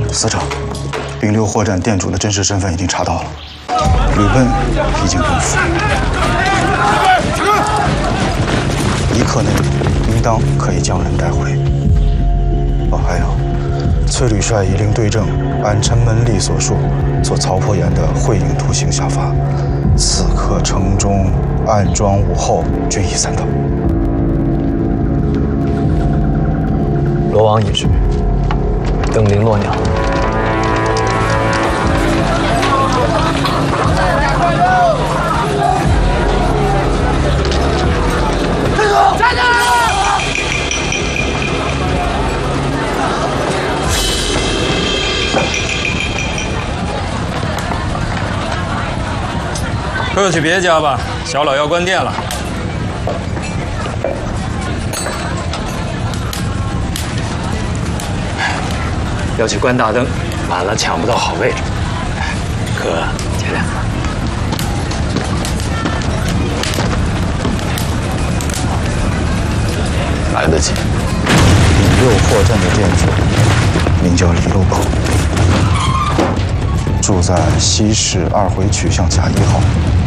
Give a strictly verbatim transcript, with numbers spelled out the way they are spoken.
司长，丙六货站店主的真实身份已经查到了，吕笨已经奔赴，一刻内应当可以将人带回。哦，还有，崔吕帅已令对证按陈门吏所述，做曹破岩的绘影图形下发，此刻城中暗桩武后均已散到。 罗王已至，登临洛鸟。 站住！ 各去别家吧，小老要关店了。 要去关大灯，晚了抢不到好位置。哥，见谅。 来得及。丙六货站的店主名叫李路口，住在西市二回曲巷甲一号。